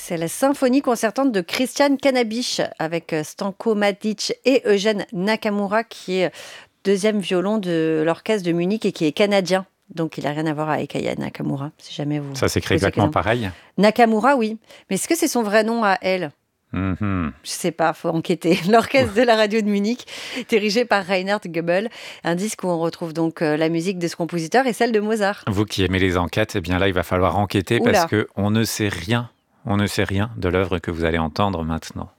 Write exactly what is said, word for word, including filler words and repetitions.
C'est la symphonie concertante de Christian Kanabisch avec euh, Stanko Matic et Eugène Nakamura qui est deuxième violon de l'orchestre de Munich et qui est canadien. Donc il n'a rien à voir avec Aya Nakamura, si jamais vous... Ça s'écrit exactement pareil. Nakamura, oui. Mais est-ce que c'est son vrai nom à elle ? Mm-hmm. Je sais pas, faut enquêter. L'orchestre de la radio de Munich, dirigé par Reinhard Goebel, un disque où on retrouve donc euh, la musique de ce compositeur et celle de Mozart. Vous qui aimez les enquêtes, eh bien là, il va falloir enquêter Oula. parce qu'on ne sait rien, on ne sait rien de l'œuvre que vous allez entendre maintenant.